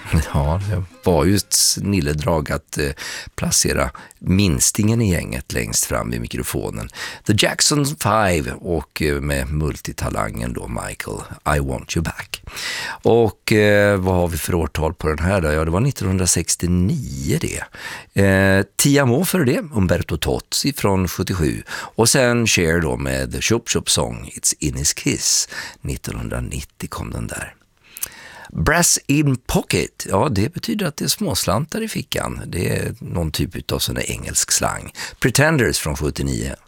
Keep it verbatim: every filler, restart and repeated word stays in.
Ja, det var ju ett snilledrag att eh, placera minstingen i gänget längst fram vid mikrofonen. The Jackson Five och eh, med multitalangen då Michael, I Want You Back. Och eh, vad har vi för årtal på den här då? Ja, det var nittonhundrasextionio det. Eh, Tiamo för det, Umberto Tozzi från sjuttiosju. Och sen Cher då med The Chop Chop Song, It's In His Kiss. nittonhundranittio kom den där. Brass in pocket, ja det betyder att det är småslantar i fickan. Det är någon typ av sån engelsk slang. Pretenders från sjuttionio.